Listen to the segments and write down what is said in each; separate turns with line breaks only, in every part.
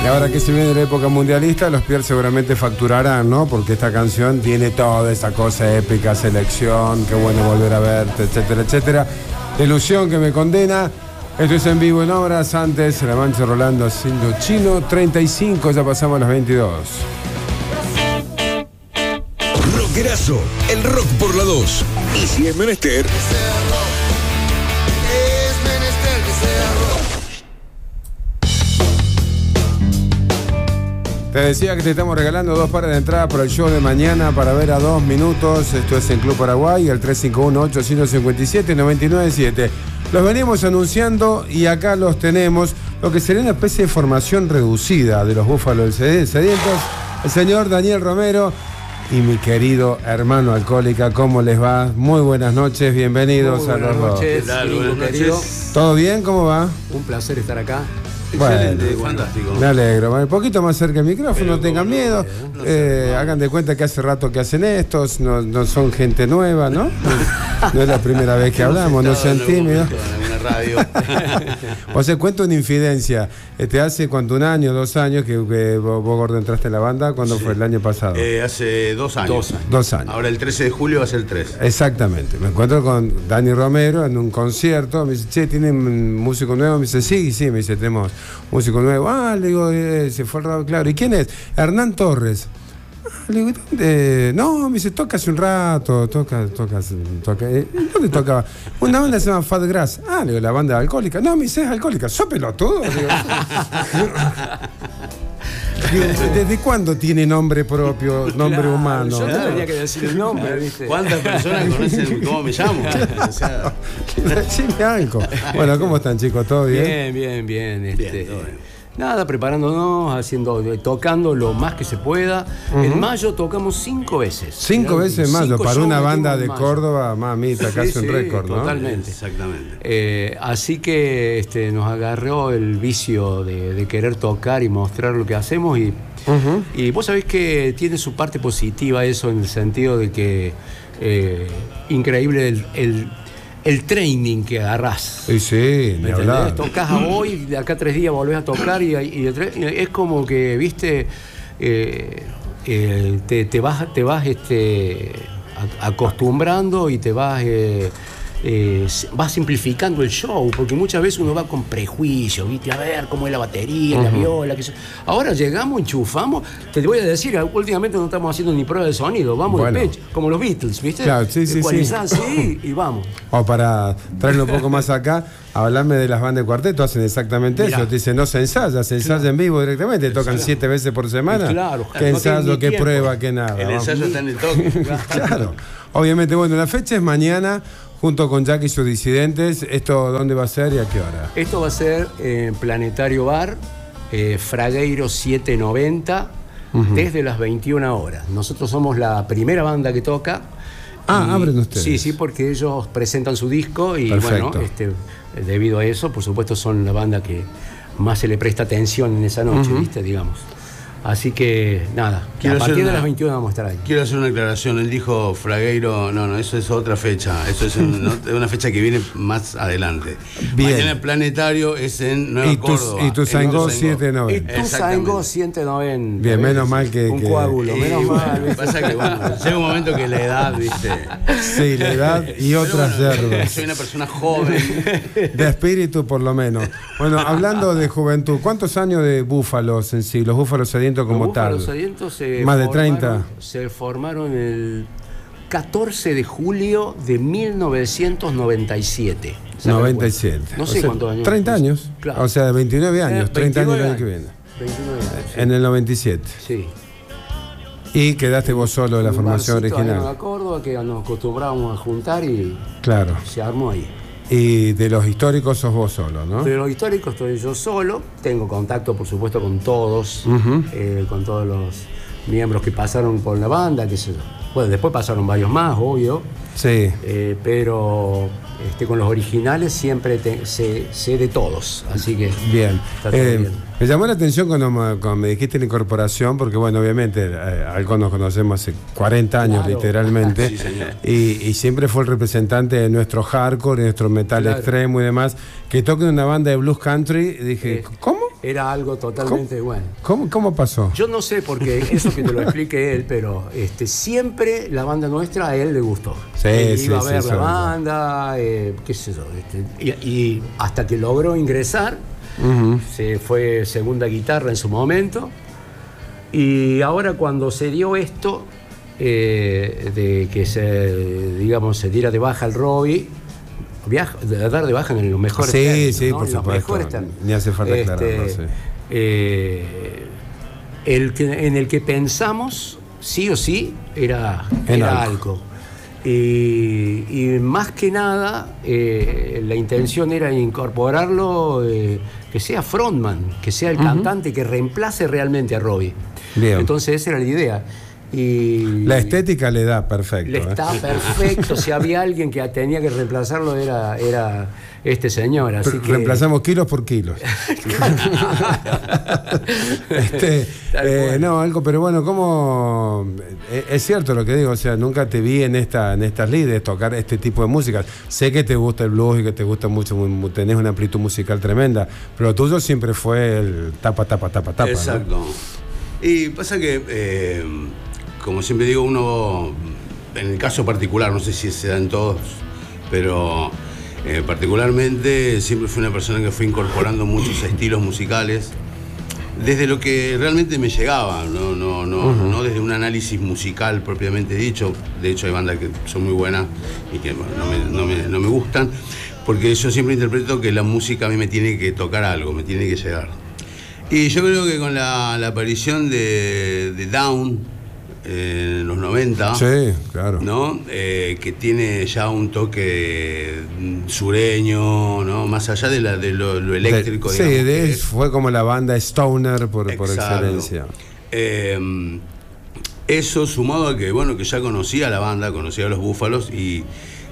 Y ahora que se viene la época mundialista, los Pierre seguramente facturarán, ¿no? Porque esta canción tiene toda esa cosa épica, selección, qué bueno volver a verte, etcétera, etcétera. Ilusión que me condena. Esto es En Vivo en Obras. Antes, La Mancha Rolando haciendo Chino 35, ya pasamos a las 22.
Rockerazo, el rock por la 2. Y si es menester,
Te decía que te estamos regalando 2 pares de entrada para el show de mañana para ver a 2 minutos. Esto es en Club Paraguay, el 351-857-997. Los venimos anunciando y acá los tenemos. Lo que sería una especie de formación reducida de los Búfalos Sedientos. El señor Daniel Romero y mi querido hermano Alcohólica. ¿Cómo les va? Muy buenas noches, bienvenidos a los dos.
¿Qué tal? Buenas noches.
¿Todo bien? ¿Cómo va?
Un placer estar acá.
Excelente, bueno, fantástico.
Me alegro. Un poquito más cerca del micrófono, no tengan miedo. Hagan de cuenta que hace rato que hacen estos, no son gente nueva, ¿no? No es la primera vez que hablamos, no sean tímidos. O sea, cuento una infidencia. Hace cuánto, 1 año, 2 años que vos, Gordo, entraste en la banda. ¿Cuándo fue? ¿El año pasado?
Hace 2 años.
2 años.
Ahora el 13 de julio va a ser el 3.
Exactamente. Me encuentro con Dani Romero en un concierto. Me dice, che, ¿tienen músico nuevo? Me dice, sí, me dice, tenemos músico nuevo. Le digo, se fue el rabo, claro. ¿Y quién es? Hernán Torres. Le digo, ¿dónde? No, me dice, toca hace un rato, toca. ¿Dónde tocaba? Una banda se llama Fat Grass. Le digo, la banda alcohólica. No, me dice, es alcohólica. ¿Sos pelotudo? Digo, ¿desde cuándo tiene nombre propio, nombre humano?
Yo te tenía que decir el nombre, ¿viste?
¿Cuántas personas conocen cómo me llamo? O sea,
decime algo. Bueno, ¿cómo están, chicos? ¿Todo bien?
Bien.
Bien, todo bien.
Nada, preparándonos, tocando lo más que se pueda. En mayo tocamos 5 veces.
5 veces en mayo, para una banda de Córdoba, mamita, casi un récord, ¿no?
Totalmente.
Exactamente.
Así que nos agarró el vicio de querer tocar y mostrar lo que hacemos. Y vos sabés que tiene su parte positiva eso, en el sentido de que increíble el training que agarrás.
Sí,
¿Me entendés? Tocás a hoy, de acá 3 días volvés a tocar y es como que, viste, te vas acostumbrando y te vas simplificando el show, porque muchas veces uno va con prejuicios, ¿viste? A ver cómo es la batería, la viola, ahora llegamos, enchufamos. Te voy a decir, últimamente no estamos haciendo ni prueba de sonido, vamos de pecho, como los Beatles, ¿viste?
Claro, sí.
Y vamos.
O para traerlo un poco más acá, hablarme de las bandas de cuarteto, hacen exactamente eso. Te dicen, no se ensaya, se ensaya en vivo directamente, tocan 7 veces por semana.
Claro,
qué ensayo, qué prueba, qué nada.
El ensayo está en el toque.
Claro. Obviamente, bueno, la fecha es mañana, junto con Jack y sus disidentes. ¿Esto dónde va a ser y a qué hora?
Esto va a ser en Planetario Bar, Fragueiro 790, desde las 21 horas. Nosotros somos la primera banda que toca.
Abren ustedes.
Sí, porque ellos presentan su disco y
perfecto.
Bueno, debido a eso, por supuesto, son la banda que más se le presta atención en esa noche, ¿viste? Digamos. Así que, nada, a partir de las 21 vamos a estar ahí.
Quiero hacer una aclaración. Él dijo Fragueiro, no, eso es otra fecha. Eso es una fecha que viene más adelante.
Bien.
Mañana el Planetario es en Nueva Córdoba.
Y Ituzaingó 790.
Ituzaingó 190.
Bien, menos mal que...
Un coágulo, menos mal.
Pasa que, bueno, llega un momento que la edad, ¿viste?
Sí, la edad y otras yerbas.
Soy una persona joven.
De espíritu, por lo menos. Bueno, hablando de juventud, ¿cuántos años de Búfalos en sí? Los Búfalos Sedientos como tal.
Los Sedientos
más de 30.
Se formaron el 14 de julio de 1997.
97.
No sé cuántos años.
30 años.
Claro.
O sea, de 29 años. 30 años el año que viene.
29 años. Sí.
En el 97.
Sí.
Y quedaste vos solo de la formación original.
En Córdoba, que nos acostumbrábamos a juntar y
claro.
Se armó ahí.
Y de los históricos sos vos solo, ¿no?
De los históricos estoy yo solo. Tengo contacto, por supuesto, con todos, con todos los miembros que pasaron por la banda, qué sé yo. Bueno, después pasaron varios más, obvio.
Sí.
Pero con los originales siempre sé de todos, así que
bien.
Está todo bien.
Me llamó la atención cuando me dijiste la incorporación, porque bueno, obviamente algo nos conocemos hace 40 años, claro, literalmente,
sí, señor.
Y siempre fue el representante de nuestro hardcore, de nuestro metal, claro, extremo y demás, que toque una banda de blues country, y dije, ¿cómo?
Era algo totalmente bueno.
¿Cómo pasó?
Yo no sé, porque eso que te lo explique él, pero siempre la banda nuestra a él le gustó.
Sí,
él
sí,
iba a ver
sí,
la banda, qué sé yo. Y hasta que logró ingresar, se fue segunda guitarra en su momento. Y ahora cuando se dio esto, de que se diera de baja el Robbie, dar de baja en los mejores términos,
sí,
¿no?
por supuesto. Ni hace falta aclararlo, sí.
En el que pensamos, sí o sí, era Alco. Y más que nada, la intención era incorporarlo, que sea frontman, que sea el cantante que reemplace realmente a Robbie.
Bien.
Entonces esa era la idea. Y
la estética le da perfecto.
Le está perfecto. Si había alguien que tenía que reemplazarlo, era este señor. Así que
reemplazamos kilos por kilos. No, algo, pero bueno, ¿cómo? Es cierto lo que digo, o sea, nunca te vi en estas lides tocar este tipo de música. Sé que te gusta el blues y que te gusta mucho, tenés una amplitud musical tremenda, pero lo tuyo siempre fue el tapa.
Exacto. ¿No? Y pasa que, como siempre digo, uno, en el caso particular, no sé si se da en todos, pero particularmente siempre fui una persona que fue incorporando muchos estilos musicales desde lo que realmente me llegaba, no desde un análisis musical propiamente dicho. De hecho hay bandas que son muy buenas y que no me gustan, porque yo siempre interpreto que la música a mí me tiene que tocar algo, me tiene que llegar. Y yo creo que con la aparición de Down en los 90,
sí, claro,
¿no? Que tiene ya un toque sureño, ¿no? Más allá de lo eléctrico.
Sí, fue como la banda stoner por excelencia.
Eso sumado a que, bueno, que ya conocía la banda, conocía a los Búfalos, y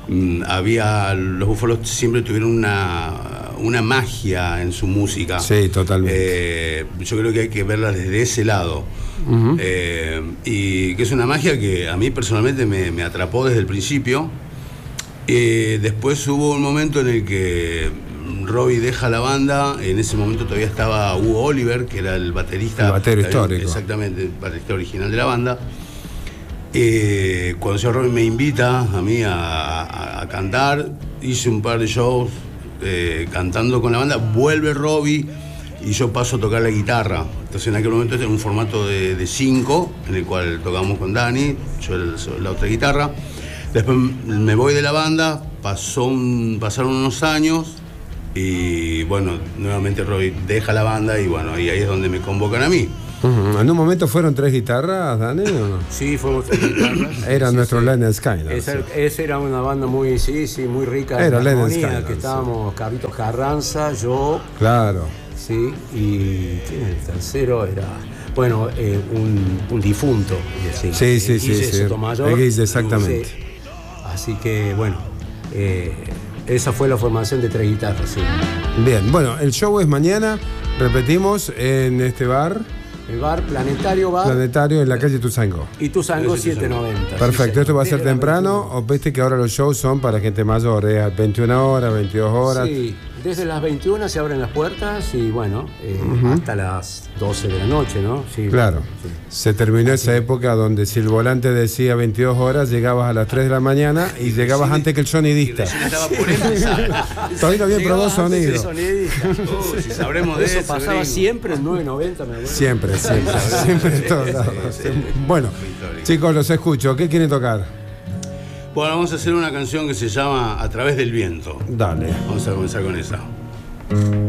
los Búfalos siempre tuvieron una magia en su música.
Sí, totalmente.
Yo creo que hay que verla desde ese lado. Y que es una magia que a mí personalmente me atrapó desde el principio. Después hubo un momento en el que Robbie deja la banda. En ese momento todavía estaba Hugo Oliver, que era el baterista.
El batero histórico.
Exactamente, el baterista original de la banda. Cuando el señor Robbie me invita a mí a cantar, hice un par de shows cantando con la banda. Vuelve Robbie y yo paso a tocar la guitarra. Entonces en aquel momento era un formato de 5, en el cual tocamos con Dani, yo la otra guitarra. Después me voy de la banda, pasaron unos años y bueno, nuevamente Robbie deja la banda y bueno, y ahí es donde me convocan a mí.
¿En un momento fueron 3 guitarras, Dani, o no?
Sí, fuimos 3 guitarras.
Era nuestro Lionel Sky, ¿no?
Esa era una banda muy rica.
Era
en
Lionel Sky,
que estábamos Carlitos Carranza, yo.
Claro.
Sí, y el tercero era, bueno, un difunto.
Sí.
Sotomayor,
el Guille, exactamente.
Así que, bueno, esa fue la formación de 3 guitarras, sí.
Bien, bueno, el show es mañana, repetimos, en este bar.
El bar Planetario
en la calle Tuzango.
Y Tuzango 790.
Perfecto, sí, ¿esto va a ser temprano o viste que ahora los shows son para gente mayor, a 21 horas, 22 horas?
Sí, desde las 21 se abren las puertas y bueno, hasta las 12 de la noche, ¿no? Sí,
claro,
sí.
Se terminó esa época donde si el volante decía 22 horas, llegabas a las 3 de la mañana y llegabas antes que el sonidista. Todavía no había probado sonido.
Si sabremos de
eso pasaba siempre en 990, me acuerdo.
Siempre en todos lados. Bueno, chicos, los escucho. ¿Qué quieren tocar?
Bueno, vamos a hacer una canción que se llama A través del viento.
Dale.
Vamos a comenzar con esa.